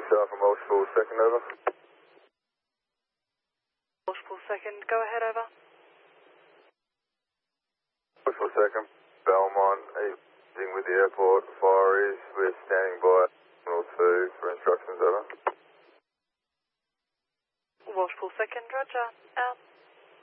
from Walshpool, second over. Walshpool second, go ahead, over. Walshpool second, Belmont, easing with the airport, Fire East, we're standing by Terminal 2 for instructions, over. Walshpool second, roger, out.